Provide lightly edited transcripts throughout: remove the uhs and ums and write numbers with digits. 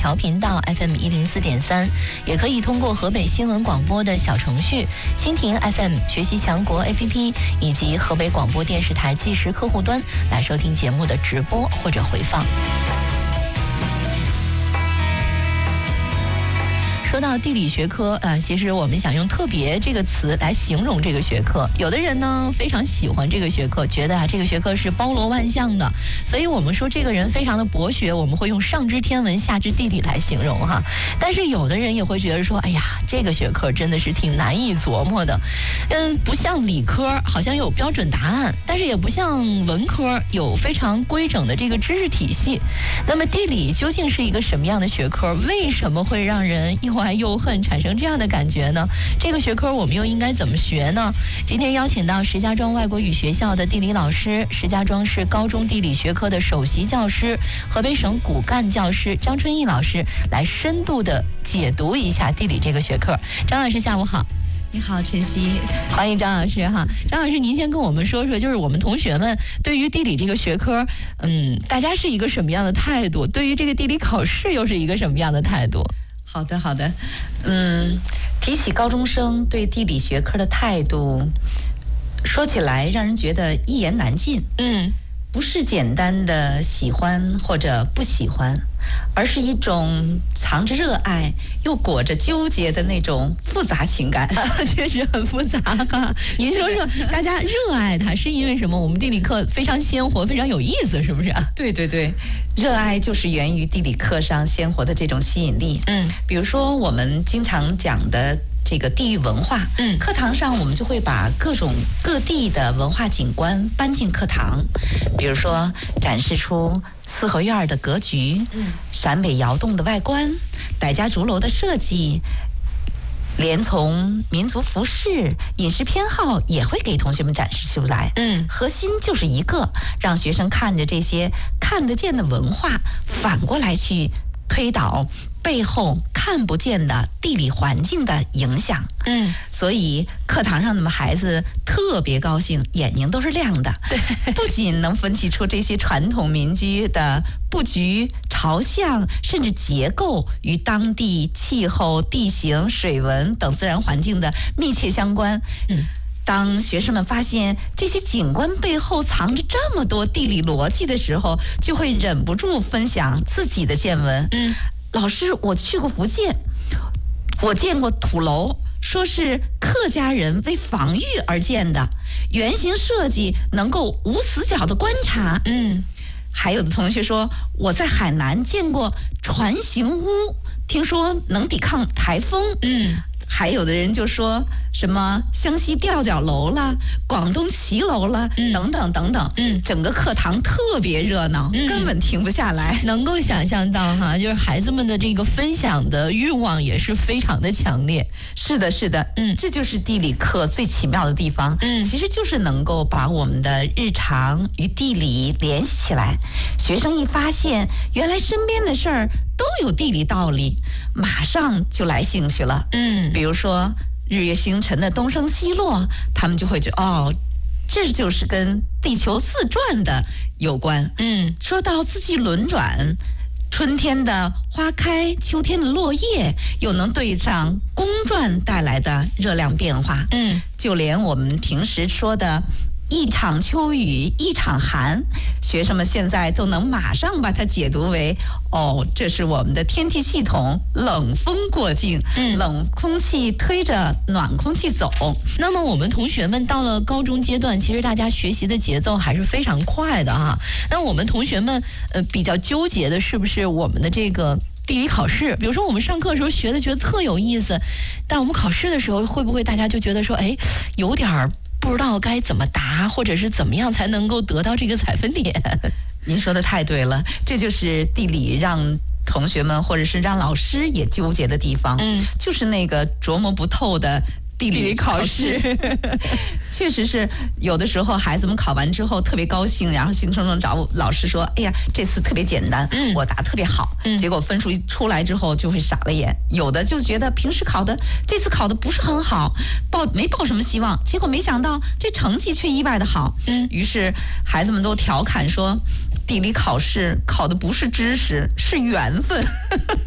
调频道 FM 104.3，也可以通过河北新闻广播的小程序、蜻蜓 FM、学习强国 APP 以及河北广播电视台即时客户端来收听节目的直播或者回放。说到地理学科，其实我们想用特别这个词来形容这个学科。有的人呢非常喜欢这个学科，觉得这个学科是包罗万象的，所以我们说这个人非常的博学，我们会用上知天文下知地理来形容哈。但是有的人也会觉得说，哎呀，这个学科真的是挺难以琢磨的，不像理科好像有标准答案，但是也不像文科有非常规整的这个知识体系。那么地理究竟是一个什么样的学科？为什么会让人又爱又恨，产生这样的感觉呢？这个学科我们又应该怎么学呢？今天邀请到石家庄外国语学校的地理老师，石家庄市高中地理学科的首席教师，河北省骨干教师张春义老师，来深度的解读一下地理这个学科。张老师下午好。 你好，晨曦， 欢迎张老师哈。张老师，您先跟我们说说，就是我们同学们对于地理这个学科，大家是一个什么样的态度？对于这个地理考试又是一个什么样的态度？ 好的，提起高中生对地理学科的态度，说起来让人觉得一言难尽。不是简单的喜欢或者不喜欢，而是一种藏着热爱又裹着纠结的那种复杂情感。 确实很复杂哈。您说说，大家热爱它是因为什么？我们地理课非常鲜活，非常有意思，是不是？ 对，热爱就是源于地理课上鲜活的这种吸引力。比如说我们经常讲的这个地域文化，课堂上我们就会把各地的文化景观搬进课堂，比如说展示出四合院的格局，陕北窑洞的外观，傣家竹楼的设计，连从民族服饰、饮食偏好也会给同学们展示出来。核心就是一个，让学生看着这些看得见的文化，反过来去推导背后看不见的地理环境的影响。所以课堂上的孩子特别高兴，眼睛都是亮的。不仅能分析出这些传统民居的布局、朝向，甚至结构与当地气候、地形、水文等自然环境的密切相关。当学生们发现这些景观背后藏着这么多地理逻辑的时候，就会忍不住分享自己的见闻。老师，我去过福建，我见过土楼，说是客家人为防御而建的，圆形设计能够无死角的观察。还有的同学说，我在海南见过船形屋，听说能抵抗台风。还有的人就说什么湘西吊脚楼啦、广东骑楼啦，等等等等。整个课堂特别热闹，根本停不下来。 能够想象到哈，就是孩子们的这个分享的欲望也是非常的强烈。 是的，这就是地理课最奇妙的地方。其实就是能够把我们的日常与地理联系起来。学生一发现原来身边的事儿都有地理道理，马上就来兴趣了。比如说日月星辰的东升西落，他们就会觉得这就是跟地球自转的有关。说到四季轮转，春天的花开，秋天的落叶，又能对上公转带来的热量变化。就连我们平时说的一场秋雨一场寒，学生们现在都能马上把它解读为这是我们的天气系统冷风过境，冷空气推着暖空气走。 那么我们同学们到了高中阶段，其实大家学习的节奏还是非常快的哈。那我们同学们比较纠结的是不是我们的这个地理考试？比如说我们上课的时候觉得特有意思，但我们考试的时候会不会大家就觉得说有点不知道该怎么答，或者是怎么样才能够得到这个采分点？ 您说的太对了，这就是地理让同学们或者是让老师也纠结的地方。就是那个琢磨不透的地理考试。确实是有的时候孩子们考完之后特别高兴，然后兴冲冲找老师说，哎呀，这次特别简单，我答特别好。结果分数一出来之后就会傻了眼。有的就觉得平时考的这次考的不是很好，没抱什么希望，结果没想到这成绩却意外的好。于是孩子们都调侃说，地理考试考的不是知识，是缘分。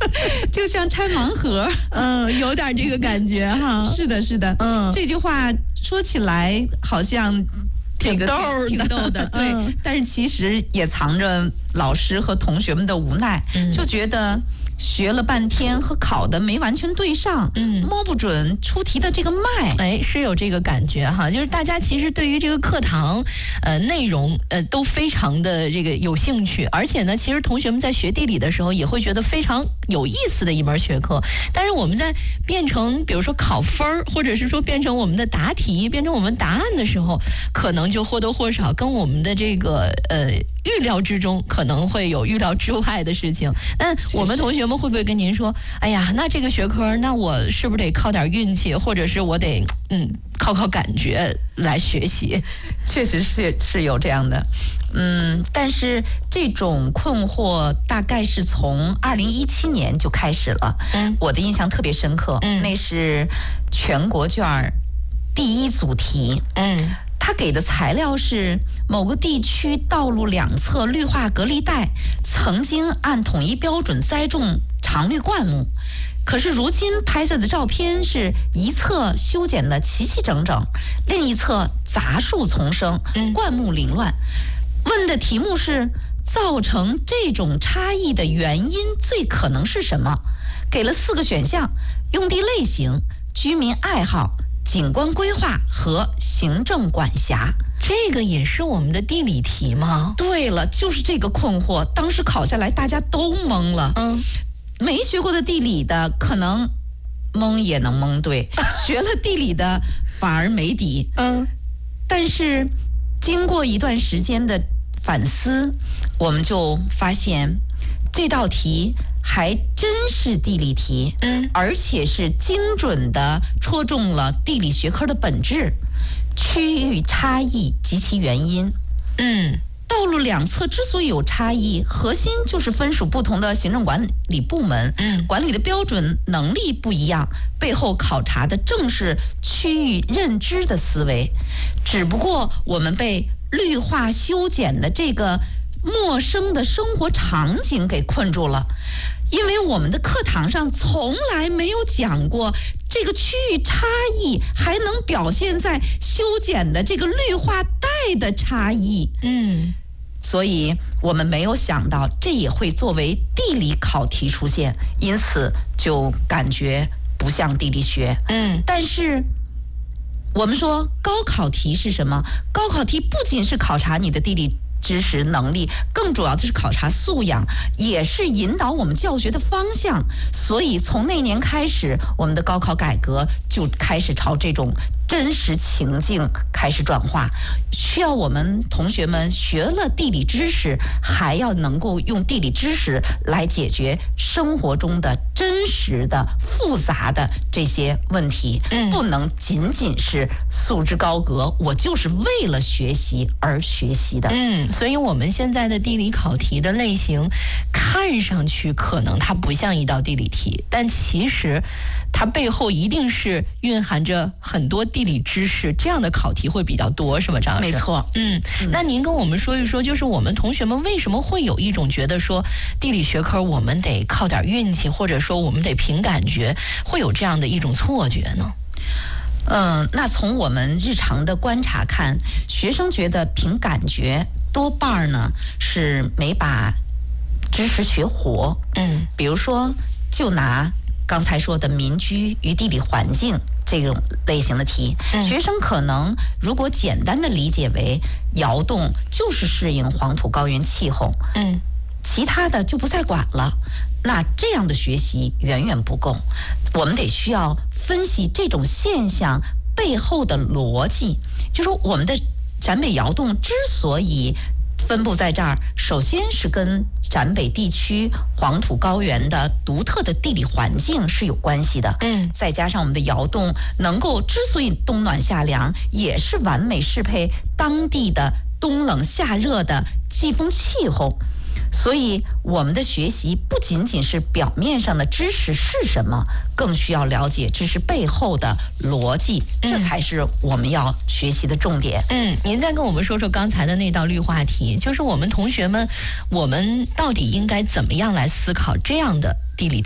就像拆盲盒， 有点这个感觉哈。 是的，是的，这句话说起来好像这个挺逗的，对，但是其实也藏着老师和同学们的无奈，就觉得学了半天和考的没完全对上，摸不准出题的这个脉， 哎，是有这个感觉哈，就是大家其实对于这个课堂内容都非常的这个有兴趣，而且呢，其实同学们在学地理的时候也会觉得非常有意思的一门学科，但是我们在变成比如说考分儿，或者是说变成我们的答题，变成我们答案的时候，可能就或多或少跟我们的这个预料之中可能会有预料之外的事情。但我们同学们会不会跟您说，哎呀，那这个学科，那我是不是得靠点运气，或者是我得靠感觉来学习？ 确实是有这样的，但是这种困惑大概是从2017年就开始了。我的印象特别深刻，那是全国卷第一组题。他给的材料是某个地区道路两侧绿化隔离带曾经按统一标准栽种常绿灌木，可是如今拍摄的照片是一侧修剪得齐齐整整，另一侧杂树丛生，灌木凌乱。问的题目是造成这种差异的原因最可能是什么？给了4个选项：用地类型、居民爱好、景观规划和行政管辖。 这个也是我们的地理题吗？ 对了，就是这个困惑，当时考下来大家都懵了。没学过的地理的可能蒙也能蒙对，学了地理的反而没底。但是经过一段时间的反思，我们就发现这道题还真是地理题，而且是精准地戳中了地理学科的本质，区域差异及其原因。道路两侧之所以有差异，核心就是分属不同的行政管理部门，管理的标准能力不一样，背后考察的正是区域认知的思维。只不过我们被绿化修剪的这个陌生的生活场景给困住了，因为我们的课堂上从来没有讲过这个区域差异还能表现在修剪的这个绿化带的差异。所以我们没有想到这也会作为地理考题出现，因此就感觉不像地理学。但是我们说高考题是什么？高考题不仅是考察你的地理知识能力，更主要的是考察素养，也是引导我们教学的方向。所以从那年开始，我们的高考改革就开始朝这种真实情境开始转化，需要我们同学们学了地理知识，还要能够用地理知识来解决生活中的真实的复杂的这些问题，不能仅仅是束之高阁，我就是为了学习而学习的。 所以我们现在的地理考题的类型看上去可能它不像一道地理题，但其实它背后一定是蕴含着很多地理知识，这样的考题会比较多，是吗，张老师？ 没错。 那您跟我们说一说，就是我们同学们为什么会有一种觉得说地理学科我们得靠点运气，或者说我们得凭感觉，会有这样的一种错觉呢？ 那从我们日常的观察看，学生觉得凭感觉多半呢是没把知识学活。比如说就拿刚才说的民居与地理环境这种类型的题，学生可能如果简单的理解为窑洞就是适应黄土高原气候，其他的就不再管了，那这样的学习远远不够，我们得需要分析这种现象背后的逻辑。就说我们的陕北窑洞之所以分布在这儿，首先是跟陕北地区黄土高原的独特的地理环境是有关系的。再加上我们的窑洞能够之所以冬暖夏凉，也是完美适配当地的冬冷夏热的季风气候。所以我们的学习不仅仅是表面上的知识是什么，更需要了解知识背后的逻辑，这才是我们要学习的重点。 您再跟我们说说刚才的那道绿化题，就是我们同学们，我们到底应该怎么样来思考这样的地理题？